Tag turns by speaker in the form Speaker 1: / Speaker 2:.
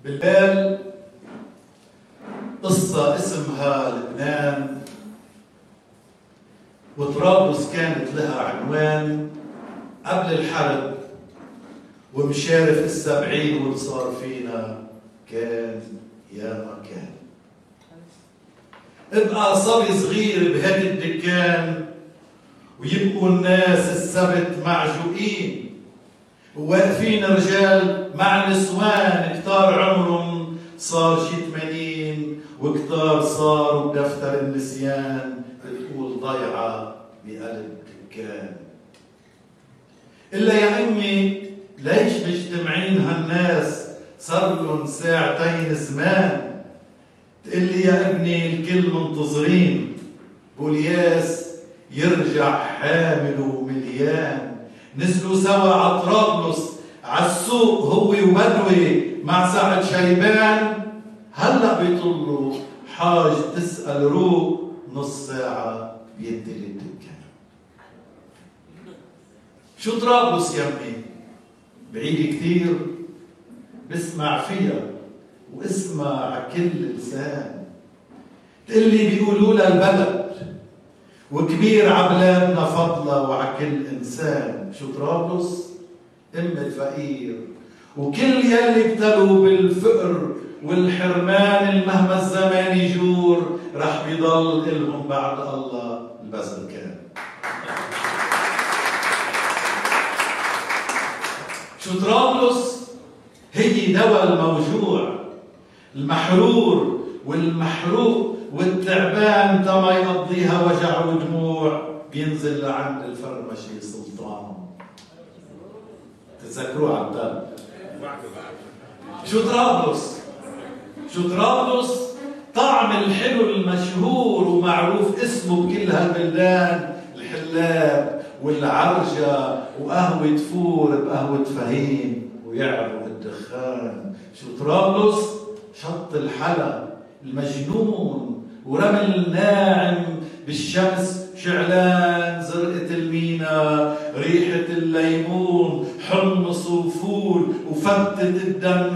Speaker 1: بالبال قصة اسمها لبنان، وطرابلس كانت لها عنوان قبل الحرب، ومشارف السبعين واللي صار فينا كان يا ما كان. ابقى صبي صغير بهيك الدكان، ويبقوا الناس السبت معجوقين، وواقفين رجال مع نسوان كتار عمرهم صار شي 80، وكتار صاروا بدفتر النسيان بتقول ضيعة بقلب دكان. إلا يا أمي ليش مجتمعين هالناس صار لهم ساعتين زمان؟ تقلي يا ابني الكل منتظرين بولياس يرجع حامل ومليان. نزلوا سوا على طرابلس عالسوق هو وبدوي مع سعد شيبان، هلا بيطلوا حاج تسأل روق نص ساعة بيدي للدكان. شو طرابلس يمي؟ بعيد كثير بسمع فيها واسمع عكل لسان. تقلي بيقولوا لها البلد وكبير عبلادنا فضلة وعكل إنسان. شو طرابلس؟ أم الفقير، وكل يلي ابتلوا بالفقر والحرمان المهما الزمان يجور رح بيضل إلهم بعد الله البذل كان. شو طرابلس؟ هي دواء الموجوع، المحرور والمحروق والتعبان تما يقضيها وجع ودموع بينزل لعند الفرمشي سلطان. تتذكروه عبدال؟ شو طرابلس؟ شو طرابلس؟ طعم الحلو المشهور ومعروف اسمه بكل هالبلدان، الحلاب والعرجة وقهوة فور بقهوة فهيم ويعرف الدخان. شو طرابلس؟ شط الحلا المجنون ورمل ناعم بالشمس شعلان، زرقة المينا، ريحة الليمون، حمص وفول وفتة الدمنون.